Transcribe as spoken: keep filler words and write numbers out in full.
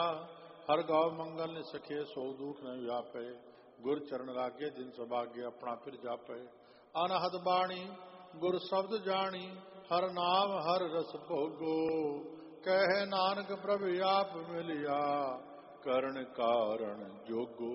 ਹਰ ਗਾਵ ਮੰਗਲ ਨੇ ਸਖੇ ਸੋ ਦੁਖ ਨ ਵਿਆਪੇ। ਗੁਰ ਚਰਨ ਲਾਗੇ ਦਿਨ ਸੁਭਾਗੇ ਆਪਣਾ ਫਿਰ ਜਾਪੇ। ਅਨਹਦ ਬਾਣੀ ਗੁਰ ਸ਼ਬਦ ਜਾਣੀ ਹਰ ਨਾਮ ਹਰ ਰਸ ਭੋਗੋ। ਕਹਿ ਨਾਨਕ ਪ੍ਰਭ ਆਪ ਮਿਲਿਆ ਕਰਨ ਕਾਰਨ ਜੋਗੋ।